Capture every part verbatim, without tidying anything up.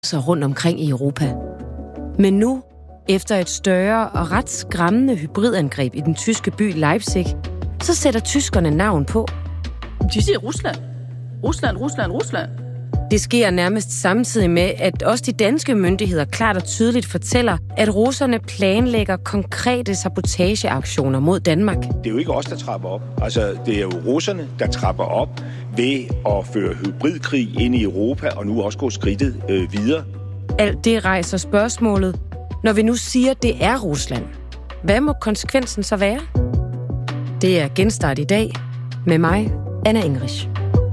så rundt omkring i Europa. Men nu, efter et større og ret skræmmende hybridangreb i den tyske by Leipzig, så sætter tyskerne navn på. De siger Rusland. Rusland, Rusland, Rusland. Det sker nærmest samtidig med, at også de danske myndigheder klart og tydeligt fortæller, at russerne planlægger konkrete sabotageaktioner mod Danmark. Det er jo ikke os, der trapper op. Altså, det er jo russerne, der trapper op ved at føre hybridkrig ind i Europa, og nu også gå skridtet øh, videre. Alt det rejser spørgsmålet. Når vi nu siger, at det er Rusland, hvad må konsekvensen så være? Det er Genstart i dag med mig, Anna Engrich.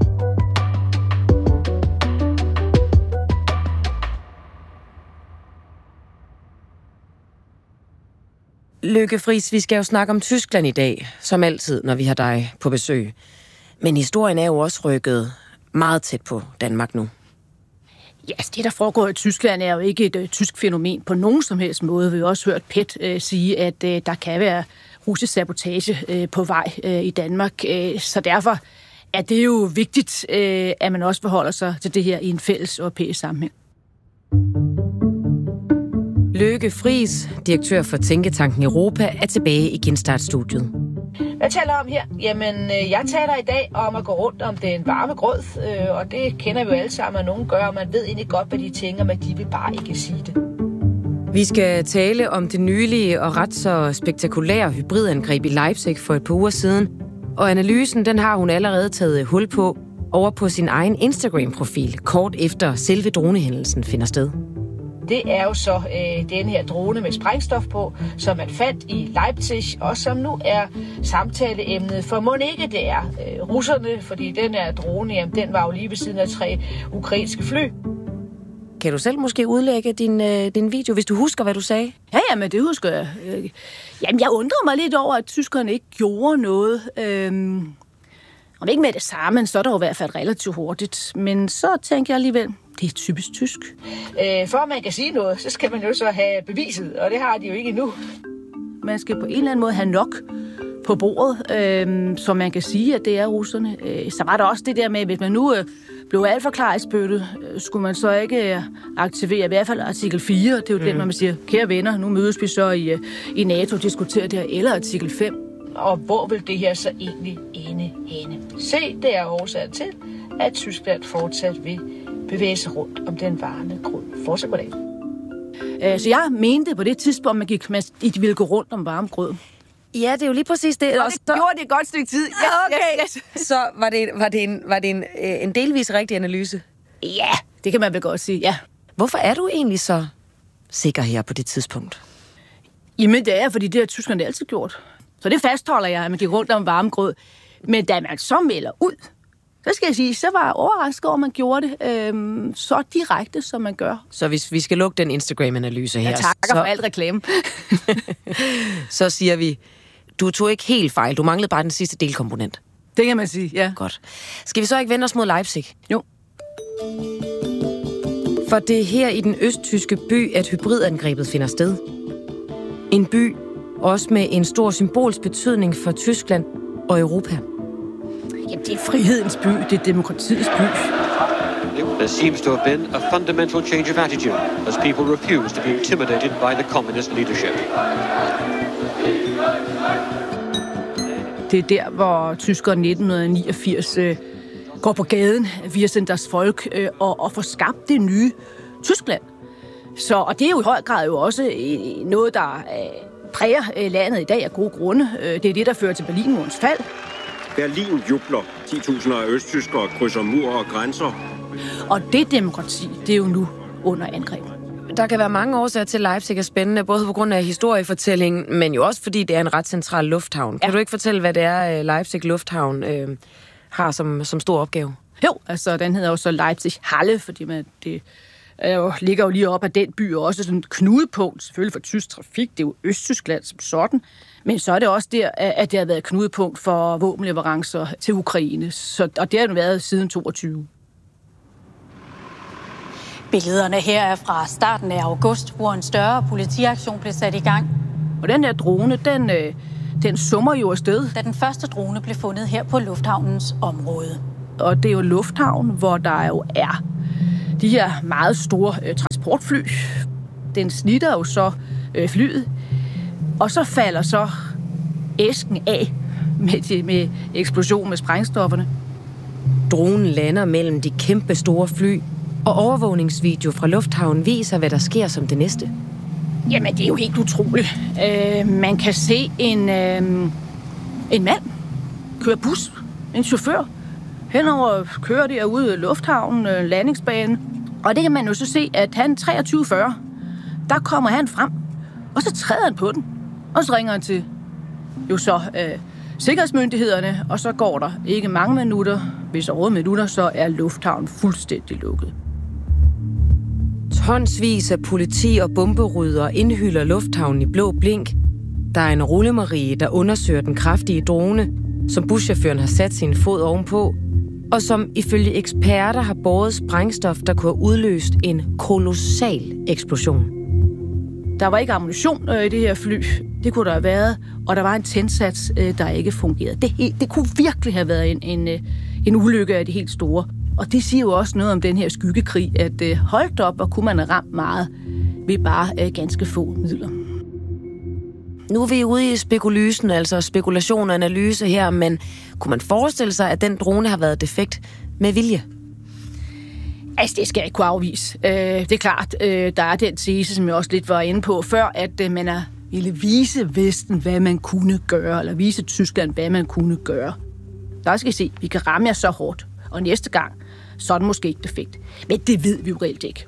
Lykke Friis, vi skal jo snakke om Tyskland i dag, som altid, når vi har dig på besøg. Men historien er jo også rykket meget tæt på Danmark nu. Ja, det der foregår i Tyskland er jo ikke et uh, tysk fænomen på nogen som helst måde. Vi har også hørt P E T uh, sige, at uh, der kan være russisk sabotage uh, på vej uh, i Danmark. Uh, så derfor er det jo vigtigt, uh, at man også forholder sig til det her i en fælles europæisk sammenhæng. Lykke Friis, direktør for Tænketanken Europa, er tilbage i Genstart-studiet. Hvad taler om her? Jamen, jeg taler i dag om at gå rundt om den varme grød, og det kender vi jo alle sammen, at nogen gør, og man ved egentlig godt, hvad de tænker, men de vil bare ikke sige det. Vi skal tale om det nylige og ret så spektakulære hybridangreb i Leipzig for et par uger siden, og analysen, den har hun allerede taget hul på over på sin egen Instagram-profil, kort efter selve dronehændelsen finder sted. Det er jo så øh, den her drone med sprængstof på, som man fandt i Leipzig, og som nu er samtaleemnet for mon ikke det er øh, russerne, fordi den her drone, jamen, den var jo lige ved siden af tre ukrainske fly. Kan du selv måske udlægge din, øh, din video, hvis du husker, hvad du sagde? Ja, ja, men det husker jeg. Jamen, jeg undrer mig lidt over, at tyskerne ikke gjorde noget. Øhm, om ikke med det samme, så er der jo i hvert fald relativt hurtigt. Men så tænker jeg alligevel, det er typisk tysk. Øh, for at man kan sige noget, så skal man jo så have beviset, og det har de jo ikke endnu. Man skal på en eller anden måde have nok på bordet, øh, så man kan sige, at det er russerne. Øh, så var der også det der med, hvis man nu øh, blev alt for klar i spyttet, øh, skulle man så ikke øh, aktivere i hvert fald artikel fire. Det er jo mm. den, når man siger, kære venner, nu mødes vi så i, øh, i NATO og diskuterer det her, eller artikel fem. Og hvor vil det her så egentlig ende henne? Se, det er årsagen til, at Tyskland fortsat vil bevæge sig rundt om den varme grød. Fortsat goddag. Øh, så jeg mente på det tidspunkt, man gik, man ikke ville gå rundt om varme grød. Ja, det er jo lige præcis det. Og det så... gjorde det et godt stykke tid. Yes, okay, yes, yes. Så var det, var det, en, var det en, en delvis rigtig analyse? Ja, det kan man vel godt sige, ja. Hvorfor er du egentlig så sikker her på det tidspunkt? Jamen, det er, fordi det har tyskerne altid gjort. Så det fastholder jeg, at man gik rundt om varme grød. Men da man så melder ud, så skal jeg sige, så var jeg overrasket over, at man gjorde det øhm, så direkte, som man gør. Så hvis vi skal lukke den Instagram-analyse her... Jeg takker så... for alt reklame. Så siger vi, du tog ikke helt fejl. Du manglede bare den sidste delkomponent. Det kan man sige, ja. Godt. Skal vi så ikke vende os mod Leipzig? Jo. For det er her i den østtyske by, at hybridangrebet finder sted. En by, også med en stor symbolsk betydning for Tyskland og Europa. Jamen, det er frihedens by, det er demokratiets by. There seems to have been a fundamental change of attitude as people refuse to be intimidated by the communist leadership. Det er der, hvor tyskerne nitten niogfirs øh, går på gaden via deres folk øh, og, og får skabt det nye Tyskland. Så, og det er jo i høj grad jo også øh, noget, der øh, præger øh, landet i dag af gode grunde. Øh, det er det, der fører til Berlinmurens fald. Berlin jubler. ti tusinder af østtyskere krydser mur og grænser. Og det demokrati, det er jo nu under angreb. Der kan være mange årsager til, at Leipzig er spændende, både på grund af historiefortællingen, men jo også fordi det er en ret central lufthavn. Ja. Kan du ikke fortælle, hvad det er, Leipzig Lufthavn øh, har som, som stor opgave? Jo, altså den hedder jo så Leipzig Halle, fordi man, det er jo, ligger jo lige op af den by, og også sådan et knudepunkt, selvfølgelig for tysk trafik. Det er jo Østtyskland som sådan. Men så er det også der, at det har været knudepunkt for våbenleverancer til Ukraine. Så, og det har den været siden toogtyve. Billederne her er fra starten af august, hvor en større politiaktion blev sat i gang. Og den her drone, den, den summer jo afsted. Da den første drone blev fundet her på lufthavnens område. Og det er jo lufthavn, hvor der jo er de her meget store øh, transportfly. Den snitter jo så øh, flyet, og så falder så æsken af med, de, med eksplosion med sprængstofferne. Dronen lander mellem de kæmpe store fly, og overvågningsvideo fra lufthavnen viser, hvad der sker som det næste. Jamen, det er jo helt utroligt. Øh, man kan se en, øh, en mand køre bus, en chauffør, henover kører derude i lufthavnen, øh, landingsbanen. Og det kan man jo så se, at han treogtyve fyrre, der kommer han frem, og så træder han på den. Og så ringer han til jo så øh, sikkerhedsmyndighederne, og så går der ikke mange minutter. Hvis overhovedet minutter, så er lufthavnen fuldstændig lukket. Tonsvis af politi og bomberydere indhylder lufthavnen i blå blink. Der er en rullemarie, der undersøger den kraftige drone, som buschaufføren har sat sin fod ovenpå, og som ifølge eksperter har båret sprængstof, der kunne have udløst en kolossal eksplosion. Der var ikke ammunition øh, i det her fly. Det kunne der have været, og der var en tændsats, øh, der ikke fungerede. Det, det kunne virkelig have været en, en, øh, en ulykke af det helt store. Og det siger jo også noget om den her skyggekrig, at øh, holdt op, og kunne man have ramt meget ved bare øh, ganske få midler. Nu er vi ude i spekulysen, altså spekulation og analyse her, men kunne man forestille sig, at den drone har været defekt med vilje? Altså, det skal jeg ikke kunne afvise. Øh, det er klart, øh, der er den tese, som jeg også lidt var inde på før, at øh, man er, ville vise Vesten, hvad man kunne gøre, eller vise Tyskland, hvad man kunne gøre. Der skal I se, vi kan ramme jer så hårdt, og næste gang, så er det måske ikke defekt. Men det ved vi jo reelt ikke.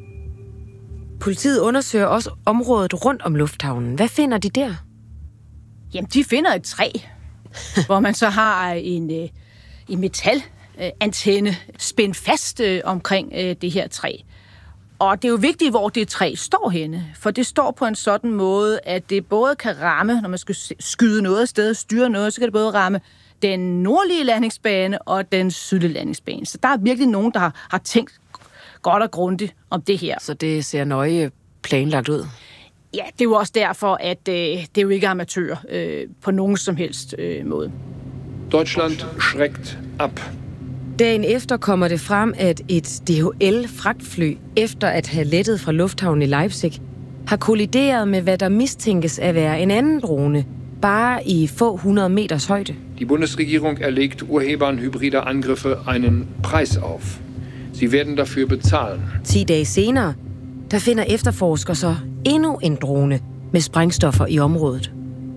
Politiet undersøger også området rundt om lufthavnen. Hvad finder de der? Jamen, de finder et træ, hvor man så har en, en metalantenne spændt fast omkring det her træ. Og det er jo vigtigt, hvor det træ står henne, for det står på en sådan måde, at det både kan ramme, når man skal skyde noget af sted, styre noget, så kan det både ramme den nordlige landingsbane og den sydlige landingsbane. Så der er virkelig nogen, der har, har tænkt godt og grundigt om det her. Så det ser nøje planlagt ud? Ja, det er jo også derfor, at øh, det er jo ikke amatører øh, på nogen som helst øh, måde. Deutschland schreckt ab. Dagen efter kommer det frem, at et D H L-fragtfly, efter at have lettet fra lufthavnen i Leipzig, har kollideret med, hvad der mistænkes at være en anden drone, bare i få hundrede meters højde. Die Bundesregierung erlegt Urhebern hybrider Angriffe einen Preis auf. Sie werden dafür bezahlen. Ti dage senere, der finder efterforskere så endnu en drone med sprængstoffer i området.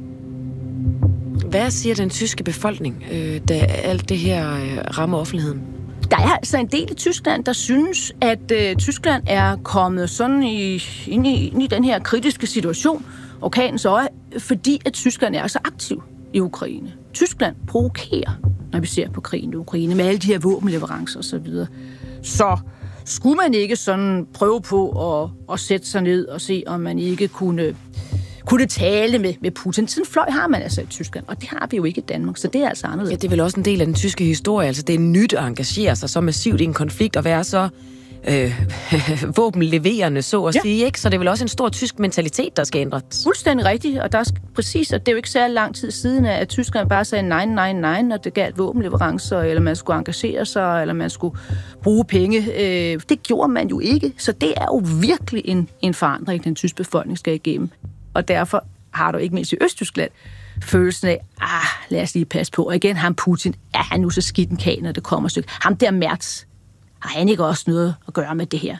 Hvad siger den tyske befolkning, øh, da alt det her øh, rammer offentligheden? Der er altså en del i Tyskland, der synes, at øh, Tyskland er kommet sådan i, ind, i, ind i den her kritiske situation, orkanens øje, fordi at Tyskland er så aktiv i Ukraine. Tyskland provokerer, når vi ser på krigen i Ukraine, med alle de her våbenleverancer osv. Så skulle man ikke sådan prøve på at, at sætte sig ned og se, om man ikke kunne, kunne tale med, med Putin. Sådan en fløj har man altså i Tyskland, og det har vi jo ikke i Danmark, så det er altså anderledes. Ja, det er vel også en del af den tyske historie. Altså, det er nyt at engagere sig så massivt i en konflikt og være så øh, våbenleverende, så at ja. sige, ikke? Så det er vel også en stor tysk mentalitet, der skal ændres. Fuldstændig rigtigt, og der er præcis, og det er jo ikke særlig lang tid siden, at Tyskland bare sagde nej, nej, nej, når det galt våbenleverancer, eller man skulle engagere sig, eller man skulle bruge penge. Øh, det gjorde man jo ikke, så det er jo virkelig en, en forandring, den tyske befolkning skal igennem. Og derfor har du ikke mindst i Østtyskland følelsen af, ah, lad os lige passe på. Og igen, ham Putin, er han nu så skidt en kan, når det kommer stykke. Ham der Merz, har han ikke også noget at gøre med det her?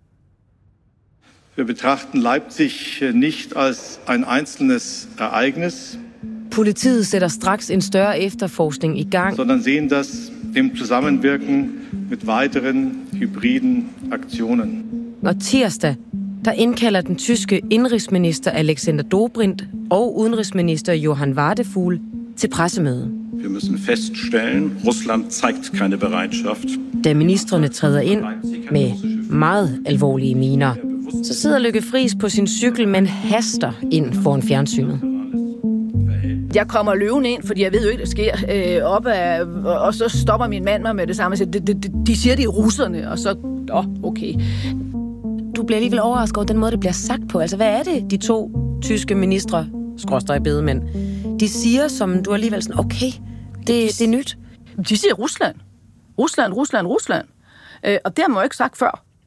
Wir betrachten Leipzig nicht als ein einzelnes Ereignis. Politiet sætter straks en større efterforskning i gang. Sondern sehen das im Zusammenwirken mit weiteren hybriden Aktionen. Og tirsdag, der indkalder den tyske indrigsminister Alexander Dobrindt og udenrigsminister Johann Wadefuhl til pressemøde. Wir müssen feststellen, Russland zeigt keine Bereitschaft. Da ministrene træder ind med meget alvorlige miner, så sidder Lykke Friis på sin cykel, men haster ind foran fjernsynet. Jeg kommer løven ind, fordi jeg ved jo ikke, der sker øh, op af, og så stopper min mand mig med det samme. De, de, de siger, det er russerne, og så, åh, okay. Du bliver alligevel overrasket over den måde, det bliver sagt på. Altså, hvad er det, de to tyske ministre, skråstreg bedemænd, de siger, som du alligevel sådan, okay, det, det er nyt? De siger Rusland. Rusland, Rusland, Rusland. Øh, og det har man jo ikke sagt før.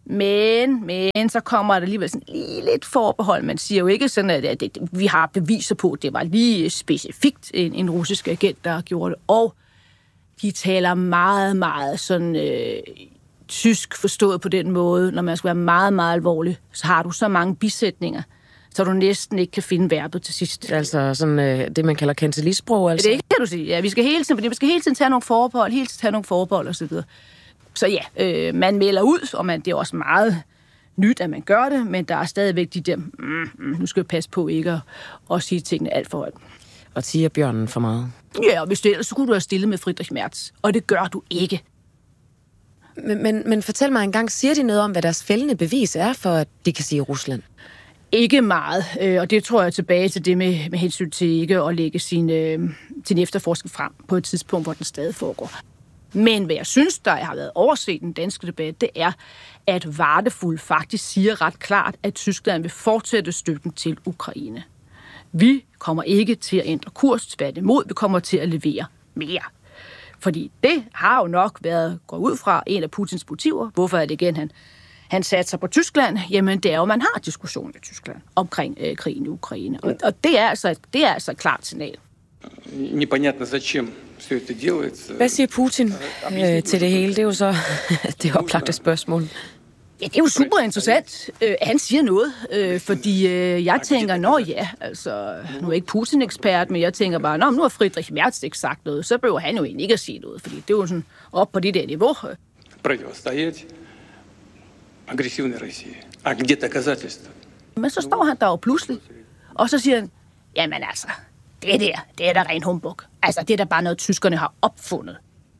Men, men så kommer der alligevel sådan lige lidt forbehold. Man siger jo ikke sådan, at, at, at vi har beviser på, at det var lige specifikt en, en russisk agent, der gjorde det. Og de taler meget, meget sådan øh, tysk forstået på den måde. Når man skal være meget, meget alvorlig, så har du så mange bisætninger, så du næsten ikke kan finde verbet til sidst. Altså sådan øh, det, man kalder kancelisprog, altså? Det kan du sige. Ja, vi skal hele tiden, vi skal hele tiden tage nogle forbehold, hele tiden tage nogle forbehold og så videre. Så ja, øh, man melder ud, og man, det er også meget nyt, at man gør det, men der er stadigvæk de der, mm, mm, nu skal vi passe på ikke at, at sige tingene alt for højt. Og tiger bjørnen for meget. Ja, og hvis det ellers, så kunne du have stillet med Friedrich Merz, og det gør du ikke. Men, men, men fortæl mig engang, siger de noget om, hvad deres fældende bevis er, for at de kan sige Rusland? Ikke meget, og det tror jeg tilbage til det med, med hensyn til ikke at lægge sin, øh, sin efterforskning frem på et tidspunkt, hvor den stadig foregår. Men hvad jeg synes, der har været overset i den danske debat, det er, at Vardefuld faktisk siger ret klart, at Tyskland vil fortsætte støtten til Ukraine. Vi kommer ikke til at ændre kurs, tværtimod, vi kommer til at levere mere. Fordi det har jo nok været, går ud fra, en af Putins motiver. Hvorfor er det igen, han, han satte sig på Tyskland? Jamen, det er jo, man har diskussion i Tyskland omkring øh, krigen i Ukraine. Og, og det er altså, det er altså et klart signal. Непонятно зачем все это делается. Hvad siger Putin øh, til det hele? Det er jo så det oplagte spørgsmål. Ja, det er jo super interessant. Øh, han siger noget, øh, fordi øh, jeg tænker, nå ja, altså, nu er jeg ikke Putin-ekspert, men jeg tænker bare, nå, nu har Friedrich Merz ikke sagt noget, så behøver han jo egentlig ikke at sige noget, fordi det er jo sådan op på det der niveau. Противостоять агрессивной России. А где доказательства? Men så står han der jo pludselig, og så siger han, jamen altså, det der, det er da ren humbug. Altså, det er da bare noget, tyskerne har opfundet.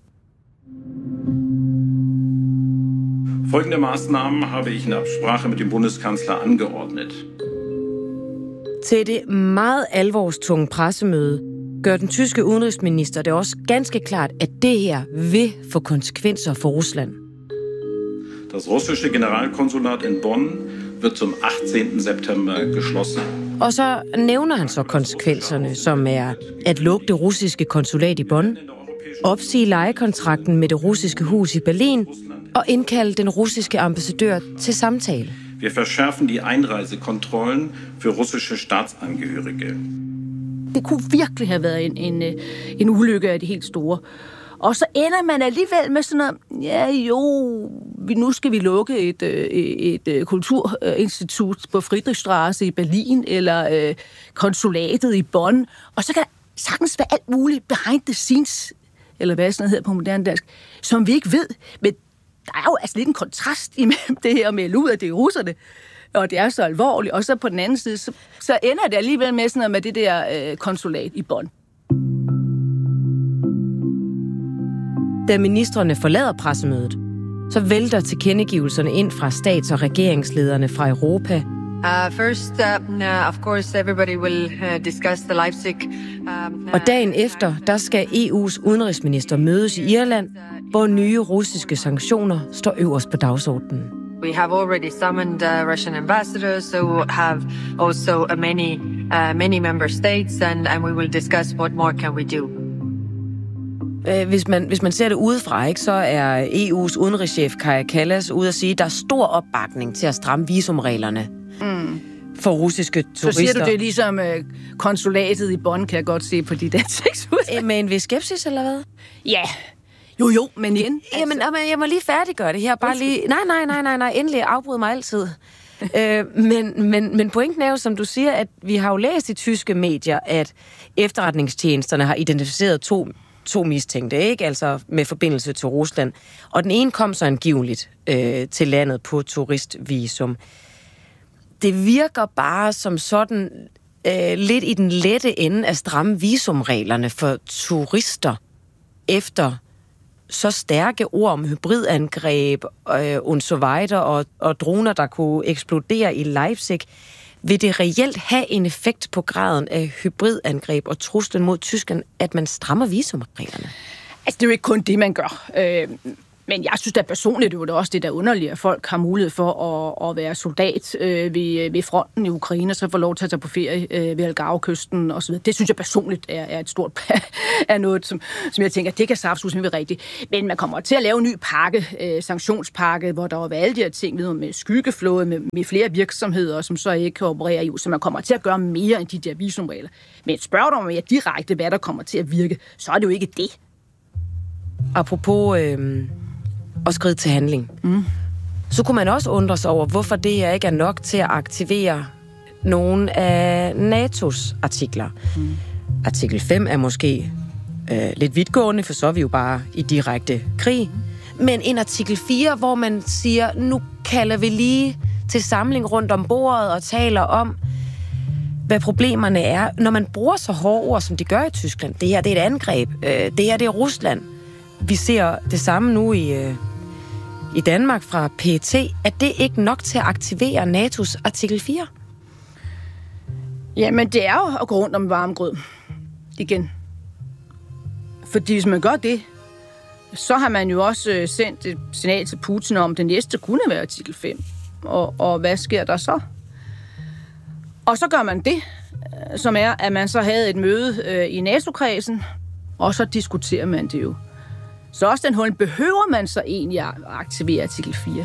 Folgende Maßnahmen habe ich in Absprache mit dem Bundeskanzler angeordnet. Til det meget alvorstunge pressemøde gør den tyske udenrigsminister det også ganske klart, at det her vil få konsekvenser for Rusland. Das russische Generalkonsulat in Bonn wird zum achtzehnten September geschlossen. Og så nævner han så konsekvenserne, som er at lukke det russiske konsulat i Bonn, opsige lejekontrakten med det russiske hus i Berlin og indkalde den russiske ambassadør til samtale. Wir verschärfen die Einreisekontrollen für russische Staatsangehörige. Det kunne virkelig have været en, en, en ulykke af de helt store. Og så ender man alligevel med sådan noget, ja jo, nu skal vi lukke et, et, et kulturinstitut på Friedrichstraße i Berlin, eller øh, konsulatet i Bonn, og så kan der sagtens være alt muligt behind the scenes, eller hvad sådan noget hedder på moderne dansk, som vi ikke ved. Men der er jo altså lidt en kontrast imellem det her med at ud af det er russerne, og det er så alvorligt, og så på den anden side, så, så ender det alligevel med sådan noget med det der øh, konsulat i Bonn. Da ministrene forlader pressemødet, så vælter tilkendegivelserne ind fra stats- og regeringslederne fra Europa. Uh, first, uh, of course, everybody will uh, discuss the Leipzig. Um, og dagen efter, der skal E U's udenrigsminister mødes i Irland, hvor nye russiske sanktioner står øverst på dagsordenen. We have already summoned uh, Russian ambassadors, so have also uh, many, uh, many member states, and, and we will discuss what more can we do. Hvis man, hvis man ser det udefra, ikke, så er E U's udenrigschef Kaja Kallas ude at sige, at der er stor opbakning til at stramme visumreglerne mm. for russiske turister. Så siger du, det er ligesom uh, konsulatet i Bonn, kan jeg godt se på dit ansigtsudtryk. Med en vis skepsis, eller hvad? Ja, jo jo, men igen. Altså. Jamen, jeg må lige færdiggøre det her. Bare lige... Nej, nej, nej, nej, nej, endelig afbryd mig altid. øh, men, men, men pointen er jo, som du siger, at vi har jo læst i tyske medier, at efterretningstjenesterne har identificeret to to mistænkte, ikke? Altså med forbindelse til Rusland. Og den ene kom så angiveligt øh, til landet på turistvisum. Det virker bare som sådan øh, lidt i den lette ende af stramme visumreglerne for turister efter så stærke ord om hybridangreb øh, und so weiter, og, og droner, der kunne eksplodere i Leipzig. Vil det reelt have en effekt på graden af hybridangreb og truslen mod Tyskland, at man strammer visumreglerne? Altså, det er jo ikke kun det, man gør. Øh, Men jeg synes da personligt, det er også det der underlige, at folk har mulighed for at, at være soldat øh, ved, ved fronten i Ukraine, så får lov til at tage på ferie øh, ved Algarve-kysten osv. Det synes jeg personligt er, er et stort er noget, som, som jeg tænker, det kan saftsus med rigtigt. Men man kommer til at lave en ny pakke, øh, sanktionspakke, hvor der var alle de her ting med skyggeflåde, med, med flere virksomheder, som så ikke kan operere i U S. Så man kommer til at gøre mere end de der visumregler. Men spørger du mig direkte, hvad der kommer til at virke, så er det jo ikke det. Apropos øh, at skride til handling, mm. så kunne man også undre sig over, hvorfor det her ikke er nok til at aktivere nogle af NATO's artikler. Mm. Artikel fem er måske øh, lidt vidtgående, for så er vi jo bare i direkte krig. Men en artikel fire, hvor man siger, nu kalder vi lige til samling rundt om bordet og taler om, hvad problemerne er. Når man bruger så hårde ord, som de gør i Tyskland, det her det er et angreb, øh, det her det er Rusland. Vi ser det samme nu i, øh, i Danmark fra P E T. Er det ikke nok til at aktivere NATO's artikel fire? Jamen, det er jo at gå rundt om varm grød. Igen. Fordi hvis man gør det, så har man jo også sendt et signal til Putin om, det næste kunne være artikel fem. Og, og hvad sker der så? Og så gør man det, som er, at man så havde et møde øh, i NATO-kredsen, og så diskuterer man det jo. Så også den hul behøver man så egentlig at aktivere artikel fire.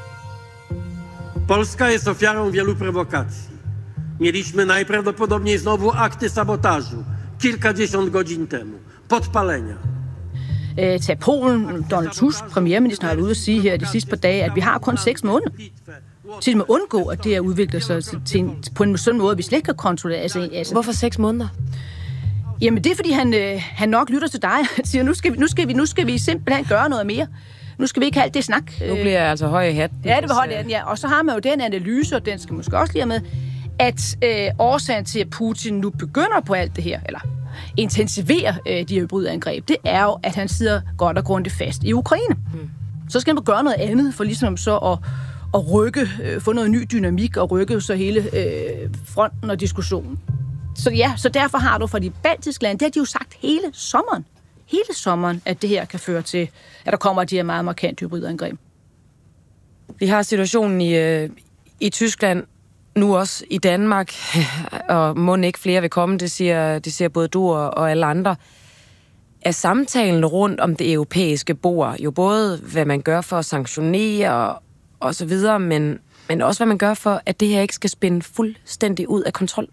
Polska jest ofiarą wielu prowokacji. Mieliśmy najprawdopodobniej znowu akty sabotażu kilkadziesiąt godzin temu. Podpalenia. Øh, til Polen, Donald Tusk, premierministeren, har været ude at sige her de sidste par dage, at vi har kun seks måneder til at undgå, at det her udvikler sig til, til en, på en sådan måde, at vi slet ikke kan kontrollere. Altså, altså. Hvorfor seks måneder? Jamen det er, fordi han, øh, han nok lytter til dig. Han siger, nu skal, vi, nu, skal vi, nu skal vi simpelthen gøre noget mere. Nu skal vi ikke have alt det snak. Nu bliver jeg altså høj i hatten. Ja, det var høj i hatten, ja. Og så har man jo den analyse, og den skal måske også lige med, at øh, årsagen til, at Putin nu begynder på alt det her, eller intensiverer øh, de her hybridangreb, det er jo, at han sidder godt og grundigt fast i Ukraine. Hmm. Så skal man gøre noget andet, for ligesom så at, at rykke, øh, få noget ny dynamik, og rykke så hele øh, fronten og diskussionen. Så ja, så derfor har du fra de baltiske lande, det har de jo sagt hele sommeren, hele sommeren, at det her kan føre til, at der kommer de her meget markante hybridangreb. Vi har situationen i, øh, i Tyskland, nu også i Danmark, og må ikke flere vil komme, det siger, det siger både du og, og alle andre. Er samtalen rundt om det europæiske bord jo både, hvad man gør for at sanktionere og, og så videre, men, men også, hvad man gør for, at det her ikke skal spænde fuldstændig ud af kontrol?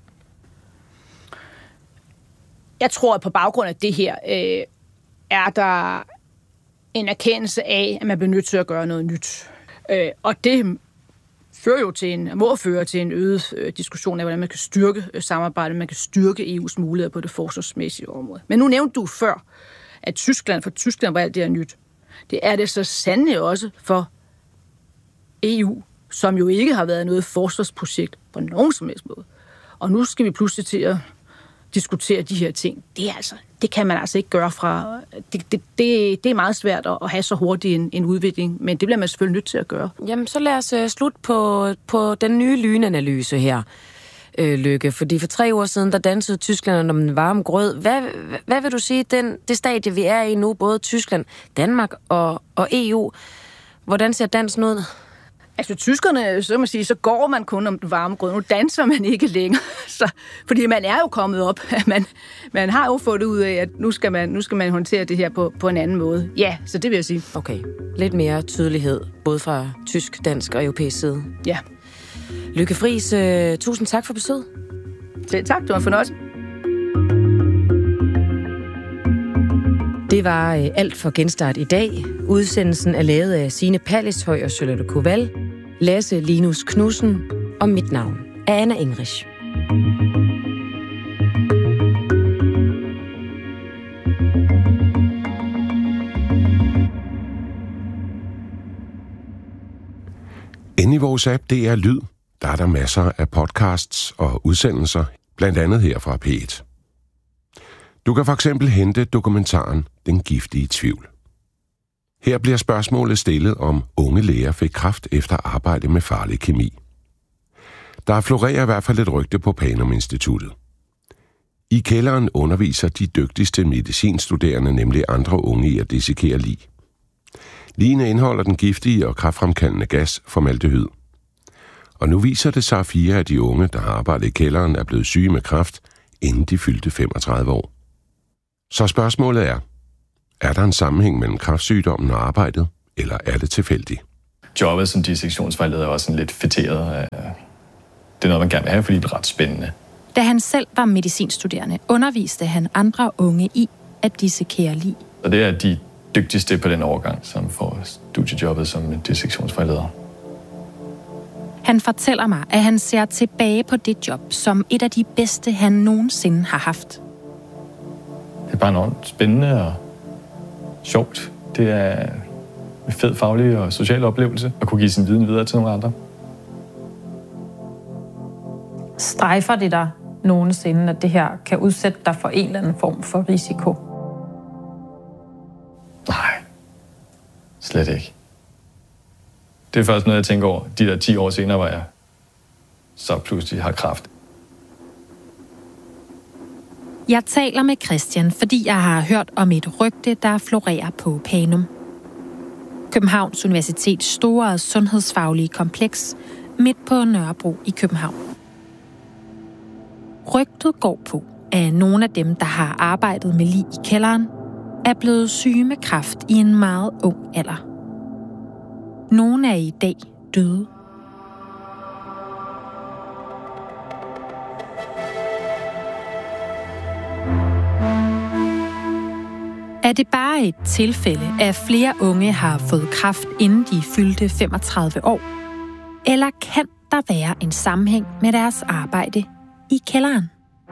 Jeg tror, at på baggrund af det her, øh, er der en erkendelse af, at man bliver nødt til at gøre noget nyt. Øh, og det fører jo til en, må føre til en øget øh, diskussion af, hvordan man kan styrke øh, samarbejdet, man kan styrke E U's muligheder på det forsvarsmæssige område. Men nu nævnte du før, at Tyskland, for Tyskland var alt det her nyt. Det er det så sandelig også for E U, som jo ikke har været noget forsvarsprojekt på nogen som helst måde. Og nu skal vi pludselig til at diskutere de her ting. Det er altså, det kan man altså ikke gøre fra. Det, det, det, det er meget svært at have så hurtigt en, en udvikling, men det bliver man selvfølgelig nødt til at gøre. Jamen, så lad os uh, slutte på, på den nye lynanalyse her, øh, Lykke. Fordi for tre år siden, der dansede Tyskland om den varme grød. Hvad, hvad vil du sige, den, det stadie, vi er i nu, både Tyskland, Danmark og, og E U, hvordan ser dansen ud? Altså, tyskerne, så, man sige, så går man kun om den varme grød. Nu danser man ikke længere. Så, fordi man er jo kommet op. Man, man har jo fået ud af, at nu skal man, nu skal man håndtere det her på, på en anden måde. Ja, så det vil jeg sige. Okay. Lidt mere tydelighed, både fra tysk, dansk og europæisk side. Ja. Lykke Friis, uh, tusind tak for besøget. Selv tak, det var en fornøjelse. Det var øh, alt for Genstart i dag. Udsendelsen er lavet af Signe Pallishøj og Charlotte Koval, Lasse Linus Knudsen, og mit navn er Anna Engrich. Inde i vores app, det er Lyd. Der er der masser af podcasts og udsendelser, blandt andet her fra P et. Du kan for eksempel hente dokumentaren Den giftige tvivl. Her bliver spørgsmålet stillet, om unge læger fik kræft efter arbejde med farlig kemi. Der florerer i hvert fald et rygte på Panum Instituttet. I kælderen underviser de dygtigste medicinstuderende nemlig andre unge i at dissekere lig. Ligene indeholder den giftige og kræftfremkaldende gas formaldehyd. Og nu viser det sig, at fire af de unge, der har arbejdet i kælderen, er blevet syge med kræft, inden de fyldte femogtredive år. Så spørgsmålet er, er der en sammenhæng mellem kræftsygdommen og arbejdet, eller er det tilfældigt? Jobbet som dissektionsvejleder er også sådan lidt fætteret. Det er noget, man gerne vil have, fordi det er ret spændende. Da han selv var medicinstuderende, underviste han andre unge i at dissekere lig. Og det er de dygtigste på den overgang, som får studiejobbet som dissektionsvejleder. Han fortæller mig, at han ser tilbage på det job som et af de bedste, han nogensinde har haft. Det er bare enormt spændende og sjovt. Det er en fed faglig og social oplevelse at kunne give sin viden videre til nogle andre. Strejfer det dig nogensinde, at det her kan udsætte dig for en eller anden form for risiko? Nej, slet ikke. Det er først noget, jeg tænker over de der ti år senere, hvor jeg så pludselig har kræft. Jeg taler med Christian, fordi jeg har hørt om et rygte, der florerer på Panum. Københavns Universitets store sundhedsfaglige kompleks midt på Nørrebro i København. Rygtet går på, at nogle af dem, der har arbejdet med lig i kælderen, er blevet syge med kræft i en meget ung alder. Nogle er i dag døde. Er det bare et tilfælde, at flere unge har fået kræft, inden de fyldte femogtredive år? Eller kan der være en sammenhæng med deres arbejde i kælderen?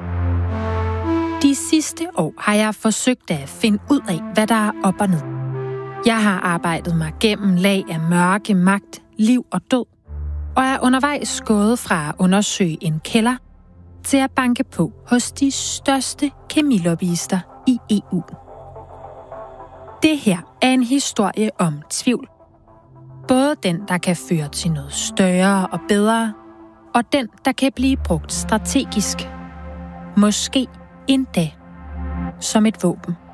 De sidste år har jeg forsøgt at finde ud af, hvad der er op og ned. Jeg har arbejdet mig gennem lag af mørke, magt, liv og død, og er undervejs gået fra at undersøge en kælder til at banke på hos de største kemilobbyister i E U. Det her er en historie om tvivl. Både den, der kan føre til noget større og bedre, og den, der kan blive brugt strategisk. Måske endda som et våben.